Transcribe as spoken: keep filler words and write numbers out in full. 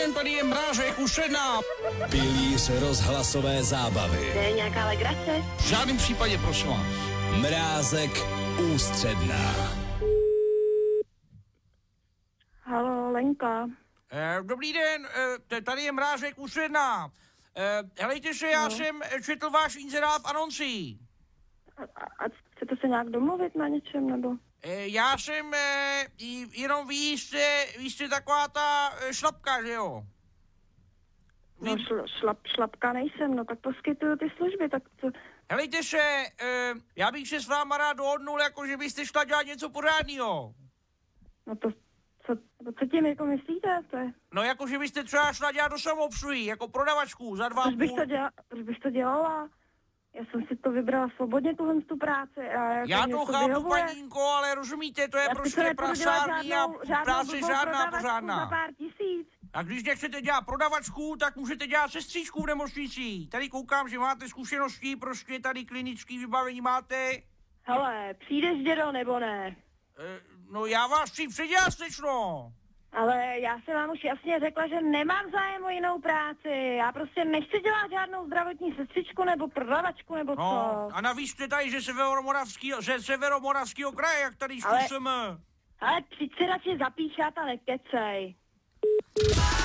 den, tady je Mrážek Ušedná. Pilíř rozhlasové zábavy. To je nějaká legrace? V žádném případě, prosím vás. Mrázek Ústředná. Halo, Lenka. Eh, dobrý den, eh, tady je Mrážek Ušedná. Eh, helejte se, já no. jsem četl váš inzerát v anonci. A, a chcete se nějak domluvit na něčem, nebo? Eh, já jsem, eh, jenom vy jste, vy jste taková ta eh, šlapka, že jo? Vy... No šl, šlap, šlapka nejsem, no tak poskytuju ty služby, tak co... Helejte se, eh, já bych se s váma rád dohodnul, jako že byste šla dělat něco pořádného. No to, co, co tím jako myslíte, to je... No jako, že byste třeba šla dělat do samoobsluhy, jako prodavačku, za dva proč bych, půl... to děla, proč bych to dělala? Já jsem si to vybrala svobodně, tuhle tu práci. A jako já to chápu, vyhovuje. Panínko, ale rozumíte, to je já prostě prasární a práce žádná pořádná. Za pár tisíc. A když nechcete dělat prodavačku, tak můžete dělat sestřičku v nemocnici. Tady koukám, že máte zkušenosti, prostě tady klinický vybavení máte. Hele, přijdeš, dědo, nebo ne? E, no já vás chci předělat, slečno. Ale já jsem vám už jasně řekla, že nemám zájem o jinou práci. Já prostě nechci dělat žádnou zdravotní sestřičku nebo prodavačku nebo co. No, a navíc jste tady ze severomoravského, ze severomoravského kraje, jak tady zkusíme. Ale, ale přijď si radši zapíšat a nekecej.